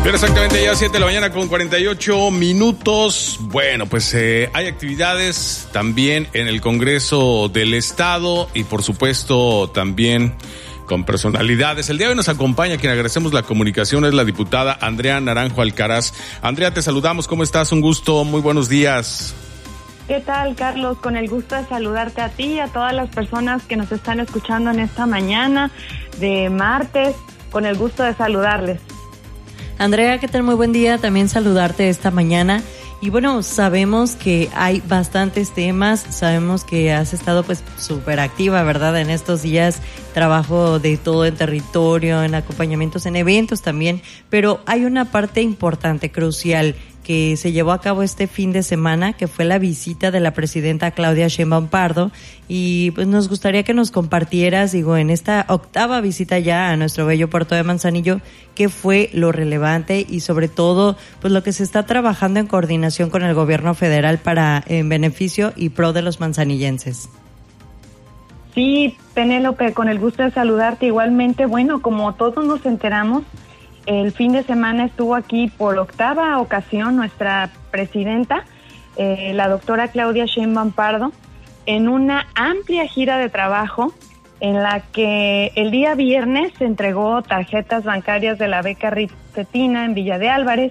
Bien, exactamente ya 7 de la mañana con 48 minutos. Bueno, pues hay actividades también en el Congreso del Estado y por supuesto también con personalidades. El día de hoy nos acompaña, quien agradecemos la comunicación, es la diputada Andrea Naranjo Alcaraz. Andrea, te saludamos, ¿cómo estás? Un gusto, muy buenos días. ¿Qué tal, Carlos? Con el gusto de saludarte a ti y a todas las personas que nos están escuchando en esta mañana de martes. Con el gusto de saludarles. Andrea, ¿qué tal? Muy buen día, también saludarte esta mañana. Y bueno, sabemos que hay bastantes temas, sabemos que has estado pues súper activa, ¿verdad? En estos días, trabajo de todo en territorio, en acompañamientos, en eventos también, pero hay una parte importante, crucial, que se llevó a cabo este fin de semana, que fue la visita de la presidenta Claudia Sheinbaum Pardo, y pues nos gustaría que nos compartieras, en esta octava visita ya a nuestro bello puerto de Manzanillo, qué fue lo relevante y sobre todo, pues lo que se está trabajando en coordinación con el gobierno federal en beneficio y pro de los manzanillenses. Sí, Penélope, con el gusto de saludarte igualmente. Bueno, como todos nos enteramos, el fin de semana estuvo aquí por octava ocasión nuestra presidenta, la doctora Claudia Sheinbaum Pardo, en una amplia gira de trabajo en la que el día viernes se entregó tarjetas bancarias de la beca Cetina en Villa de Álvarez.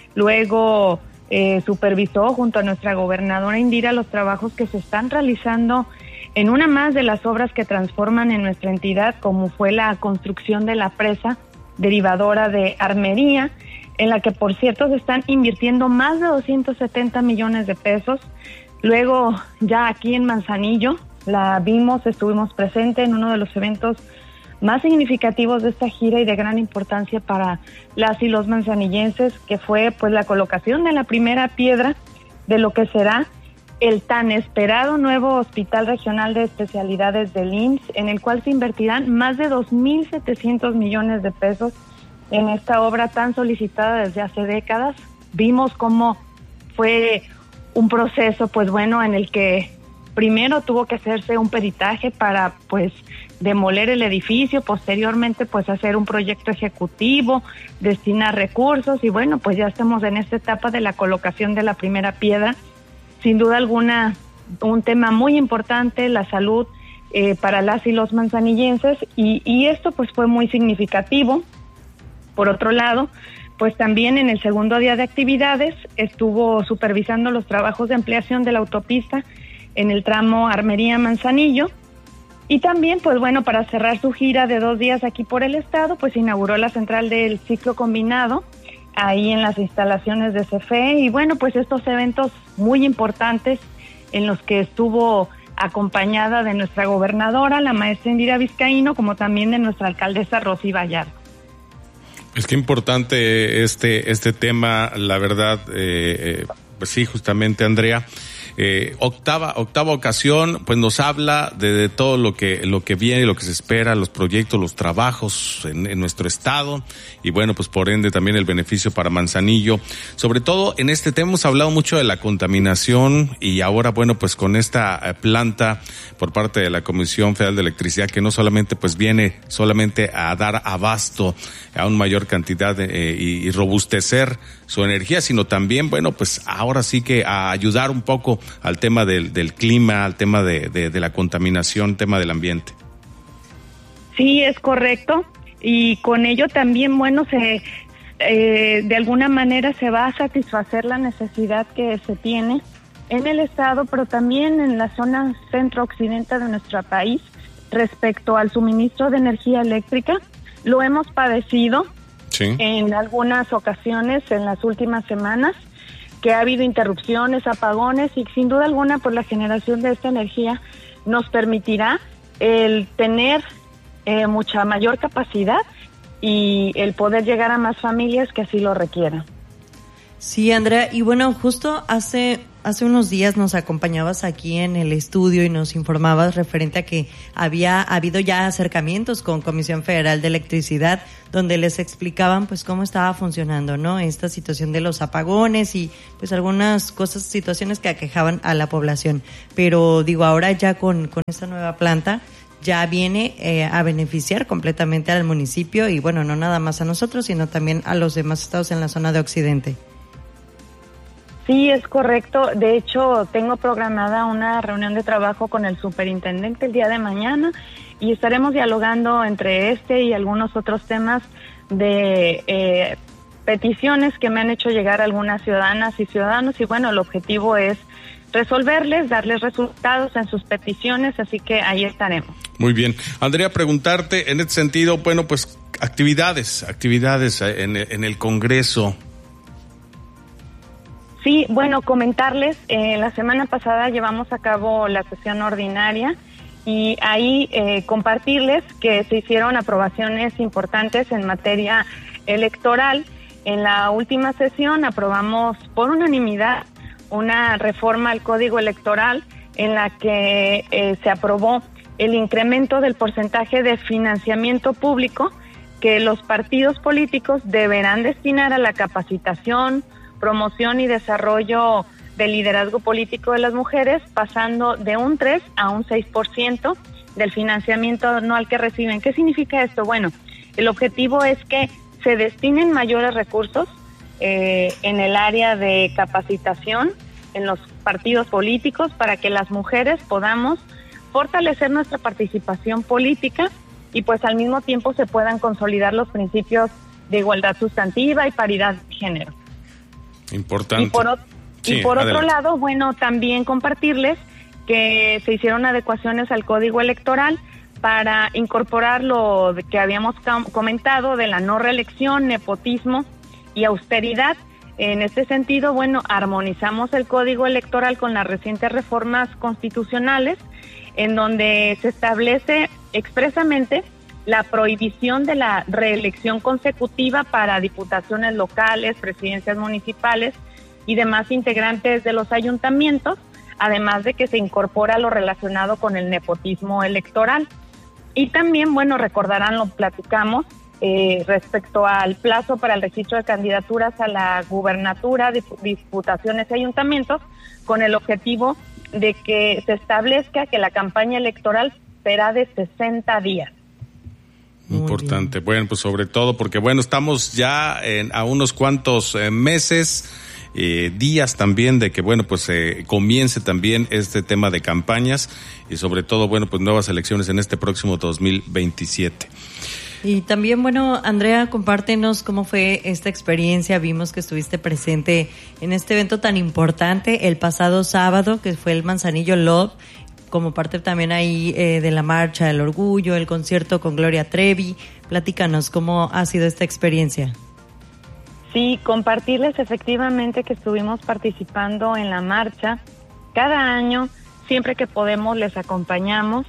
Luego supervisó junto a nuestra gobernadora Indira los trabajos que se están realizando en una más de las obras que transforman en nuestra entidad, como fue la construcción de la presa derivadora de Armería, en la que por cierto se están invirtiendo más de 270 millones de pesos. Luego ya aquí en Manzanillo la vimos, estuvimos presentes en uno de los eventos más significativos de esta gira y de gran importancia para las y los manzanillenses, que fue pues la colocación de la primera piedra de lo que será el tan esperado nuevo Hospital Regional de Especialidades del IMSS, en el cual se invertirán más de 2.700 millones de pesos en esta obra tan solicitada desde hace décadas. Vimos cómo fue un proceso, pues bueno, en el que primero tuvo que hacerse un peritaje para, pues, demoler el edificio, posteriormente, pues, hacer un proyecto ejecutivo, destinar recursos, y bueno, pues ya estamos en esta etapa de la colocación de la primera piedra. Sin duda alguna, un tema muy importante, la salud para las y los manzanillenses, y esto pues fue muy significativo. Por otro lado, pues también en el segundo día de actividades estuvo supervisando los trabajos de ampliación de la autopista en el tramo Armería-Manzanillo, y también pues bueno, para cerrar su gira de 2 días aquí por el estado, pues inauguró la central del ciclo combinado ahí en las instalaciones de CFE, y bueno, pues estos eventos muy importantes en los que estuvo acompañada de nuestra gobernadora, la maestra Indira Vizcaíno, como también de nuestra alcaldesa Rosy Vallardo. Es que importante este tema, la verdad, pues sí, justamente, Andrea. Octava ocasión, pues nos habla de todo lo que viene, lo que se espera, los proyectos, los trabajos en nuestro estado, y bueno, pues por ende también el beneficio para Manzanillo. Sobre todo en este tema hemos hablado mucho de la contaminación, y ahora bueno, pues con esta planta por parte de la Comisión Federal de Electricidad, que no solamente pues viene solamente a dar abasto a una mayor cantidad y robustecer su energía, sino también, bueno, pues ahora sí que a ayudar un poco al tema del clima, al tema de la contaminación, tema del ambiente. Sí, es correcto, y con ello también, bueno, de alguna manera se va a satisfacer la necesidad que se tiene en el estado, pero también en la zona centro-occidente de nuestro país respecto al suministro de energía eléctrica. Lo hemos padecido sí, en algunas ocasiones en las últimas semanas, que ha habido interrupciones, apagones, y sin duda alguna pues la generación de esta energía nos permitirá el tener mucha mayor capacidad y el poder llegar a más familias que así lo requieran. Sí, Andrea, y bueno, justo hace unos días nos acompañabas aquí en el estudio y nos informabas referente a que había habido ya acercamientos con Comisión Federal de Electricidad, donde les explicaban pues cómo estaba funcionando, ¿no? Esta situación de los apagones y pues algunas situaciones que aquejaban a la población. Pero digo, ahora ya con esta nueva planta, ya viene a beneficiar completamente al municipio y bueno, no nada más a nosotros, sino también a los demás estados en la zona de Occidente. Sí, es correcto. De hecho, tengo programada una reunión de trabajo con el superintendente el día de mañana y estaremos dialogando entre este y algunos otros temas de peticiones que me han hecho llegar algunas ciudadanas y ciudadanos y bueno, el objetivo es resolverles, darles resultados en sus peticiones, así que ahí estaremos. Muy bien. Andrea, preguntarte en este sentido, bueno, pues actividades en el Congreso. Sí, bueno, comentarles, la semana pasada llevamos a cabo la sesión ordinaria y ahí compartirles que se hicieron aprobaciones importantes en materia electoral. En la última sesión aprobamos por unanimidad una reforma al Código Electoral en la que se aprobó el incremento del porcentaje de financiamiento público que los partidos políticos deberán destinar a la capacitación, promoción y desarrollo del liderazgo político de las mujeres, pasando de un 3 a un 6% del financiamiento anual que reciben. ¿Qué significa esto? Bueno, el objetivo es que se destinen mayores recursos en el área de capacitación en los partidos políticos para que las mujeres podamos fortalecer nuestra participación política y pues al mismo tiempo se puedan consolidar los principios de igualdad sustantiva y paridad de género. Importante. Y por otro lado, bueno, también compartirles que se hicieron adecuaciones al Código Electoral para incorporar lo que habíamos comentado de la no reelección, nepotismo y austeridad. En este sentido, bueno, armonizamos el Código Electoral con las recientes reformas constitucionales, en donde se establece expresamente la prohibición de la reelección consecutiva para diputaciones locales, presidencias municipales y demás integrantes de los ayuntamientos, además de que se incorpora lo relacionado con el nepotismo electoral. Y también, bueno, recordarán, lo platicamos, respecto al plazo para el registro de candidaturas a la gubernatura, diputaciones y ayuntamientos, con el objetivo de que se establezca que la campaña electoral será de 60 días. Importante. Bueno, pues sobre todo porque, bueno, estamos ya a unos cuantos meses, días también de que, bueno, pues comience también este tema de campañas y sobre todo, bueno, pues nuevas elecciones en este próximo 2027. Y también, bueno, Andrea, compártenos cómo fue esta experiencia. Vimos que estuviste presente en este evento tan importante el pasado sábado, que fue el Manzanillo Love, como parte también ahí de la Marcha del Orgullo, el concierto con Gloria Trevi. Platícanos cómo ha sido esta experiencia. Sí, compartirles efectivamente que estuvimos participando en la marcha. Cada año, siempre que podemos, les acompañamos.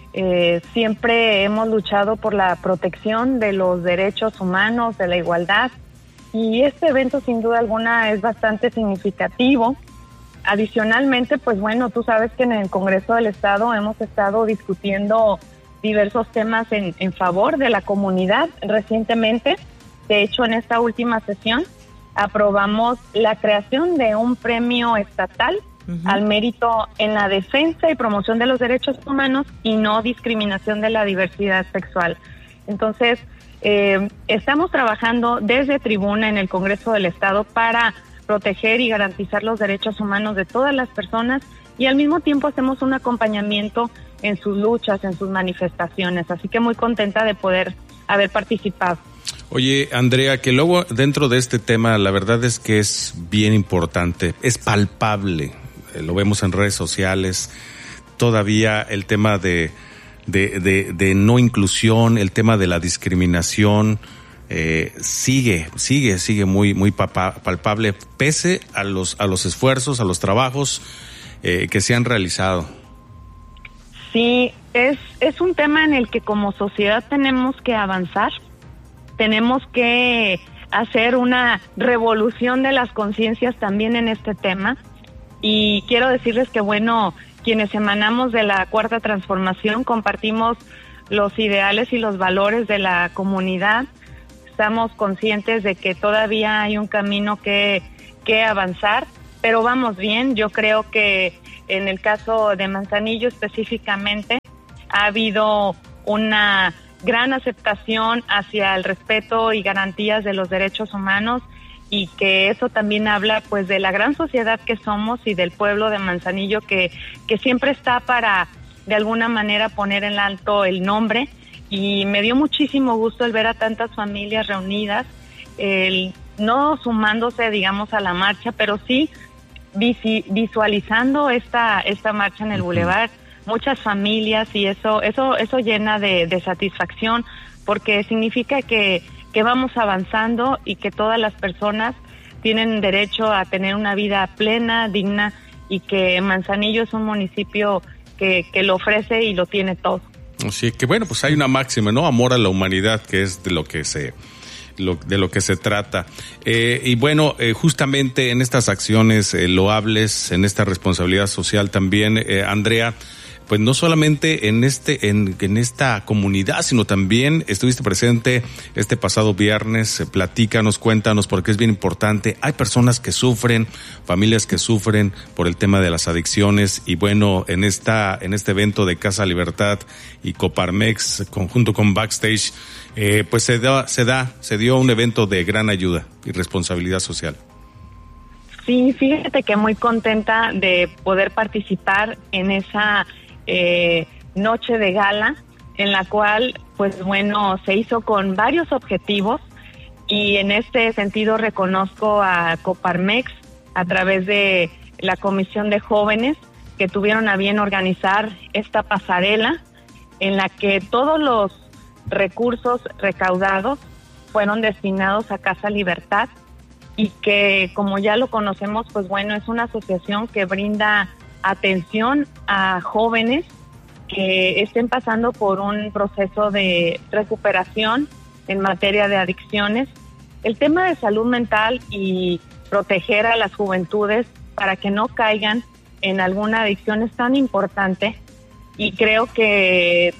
Siempre hemos luchado por la protección de los derechos humanos, de la igualdad, y este evento sin duda alguna es bastante significativo. Adicionalmente, pues bueno, tú sabes que en el Congreso del Estado hemos estado discutiendo diversos temas en favor de la comunidad. Recientemente, de hecho en esta última sesión, aprobamos la creación de un premio estatal al mérito en la defensa y promoción de los derechos humanos y no discriminación de la diversidad sexual. Entonces, estamos trabajando desde tribuna en el Congreso del Estado para proteger y garantizar los derechos humanos de todas las personas y al mismo tiempo hacemos un acompañamiento en sus luchas, en sus manifestaciones. Así que muy contenta de poder haber participado. Oye, Andrea, que luego dentro de este tema la verdad es que es bien importante, es palpable. Lo vemos en redes sociales, todavía el tema de no inclusión, el tema de la discriminación, sigue muy palpable, pese a los esfuerzos, a los trabajos que se han realizado. Sí, es un tema en el que como sociedad tenemos que avanzar, tenemos que hacer una revolución de las conciencias también en este tema. Y quiero decirles que, bueno, quienes emanamos de la Cuarta Transformación compartimos los ideales y los valores de la comunidad. Estamos conscientes de que todavía hay un camino que avanzar, pero vamos bien. Yo creo que en el caso de Manzanillo específicamente ha habido una gran aceptación hacia el respeto y garantías de los derechos humanos, y que eso también habla pues de la gran sociedad que somos y del pueblo de Manzanillo que siempre está para de alguna manera poner en alto el nombre. Y me dio muchísimo gusto el ver a tantas familias reunidas, no sumándose digamos a la marcha, pero sí visualizando esta marcha en el Boulevard, muchas familias, y eso llena de satisfacción, porque significa que vamos avanzando y que todas las personas tienen derecho a tener una vida plena, digna, y que Manzanillo es un municipio que lo ofrece y lo tiene todo. Así que bueno, pues hay una máxima, ¿no? Amor a la humanidad, que es de lo que se trata. Y bueno, justamente en estas acciones loables, en esta responsabilidad social también, Andrea, pues no solamente en esta comunidad, sino también estuviste presente este pasado viernes. Platícanos, cuéntanos, porque es bien importante. Hay personas que sufren, familias que sufren por el tema de las adicciones, y bueno, en este evento de Casa Libertad y Coparmex, conjunto con Backstage, pues se dio un evento de gran ayuda y responsabilidad social. Sí, fíjate que muy contenta de poder participar en esa noche de gala, en la cual pues bueno, se hizo con varios objetivos, y en este sentido reconozco a Coparmex a través de la Comisión de Jóvenes, que tuvieron a bien organizar esta pasarela en la que todos los recursos recaudados fueron destinados a Casa Libertad, y que, como ya lo conocemos, pues bueno, es una asociación que brinda atención a jóvenes que estén pasando por un proceso de recuperación en materia de adicciones. El tema de salud mental y proteger a las juventudes para que no caigan en alguna adicción es tan importante, y creo que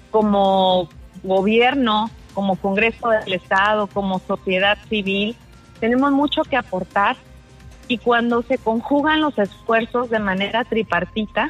como gobierno, como Congreso del Estado, como sociedad civil, tenemos mucho que aportar, y cuando se conjugan los esfuerzos de manera tripartita,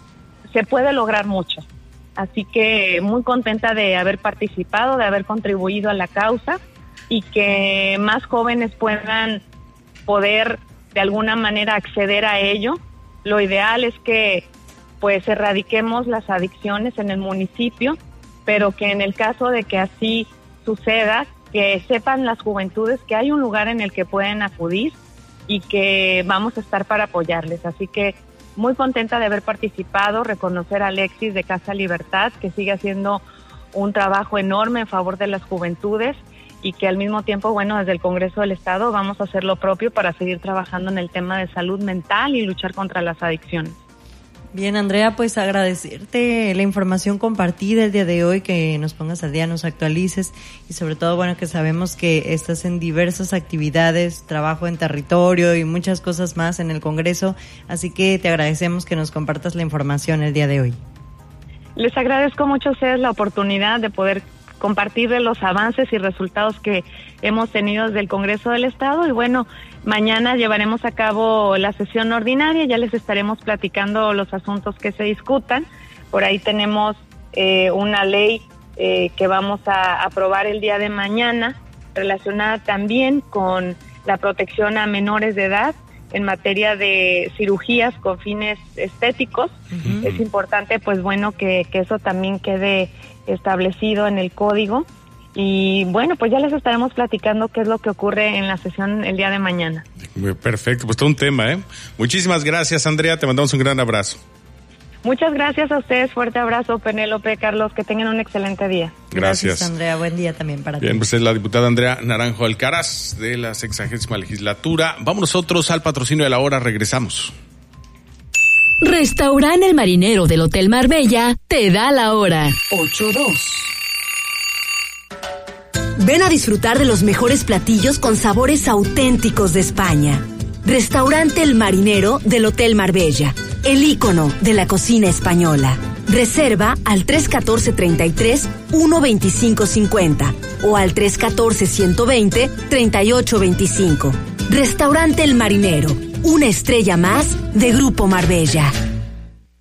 se puede lograr mucho. Así que muy contenta de haber participado, de haber contribuido a la causa, y que más jóvenes puedan poder de alguna manera acceder a ello. Lo ideal es que pues erradiquemos las adicciones en el municipio, pero que en el caso de que así suceda, que sepan las juventudes que hay un lugar en el que pueden acudir y que vamos a estar para apoyarles. Así que muy contenta de haber participado, reconocer a Alexis de Casa Libertad, que sigue haciendo un trabajo enorme en favor de las juventudes, y que al mismo tiempo, bueno, desde el Congreso del Estado vamos a hacer lo propio para seguir trabajando en el tema de salud mental y luchar contra las adicciones. Bien, Andrea, pues agradecerte la información compartida el día de hoy, que nos pongas al día, nos actualices, y sobre todo, bueno, que sabemos que estás en diversas actividades, trabajo en territorio y muchas cosas más en el Congreso, así que te agradecemos que nos compartas la información el día de hoy. Les agradezco mucho a ustedes la oportunidad de poder compartir los avances y resultados que hemos tenido desde el Congreso del Estado, y bueno, mañana llevaremos a cabo la sesión ordinaria, ya les estaremos platicando los asuntos que se discutan. Por ahí tenemos una ley que vamos a aprobar el día de mañana, relacionada también con la protección a menores de edad en materia de cirugías con fines estéticos. Uh-huh. Es importante, pues bueno, que eso también quede establecido en el código. Y bueno, pues ya les estaremos platicando qué es lo que ocurre en la sesión el día de mañana. Perfecto, pues todo un tema, ¿eh? Muchísimas gracias, Andrea, te mandamos un gran abrazo. Muchas gracias a ustedes, fuerte abrazo, Penélope, Carlos, que tengan un excelente día. Gracias, Andrea, buen día también para ti. Bien, pues es la diputada Andrea Naranjo Alcaraz de la 60ª legislatura. Vamos nosotros al patrocinio de la hora, regresamos. Restaurante El Marinero del Hotel Marbella te da la hora. 8:02. Ven a disfrutar de los mejores platillos con sabores auténticos de España. Restaurante El Marinero del Hotel Marbella, el ícono de la cocina española. Reserva al 314-33-12550 o al 314-120-3825. Restaurante El Marinero, una estrella más de Grupo Marbella.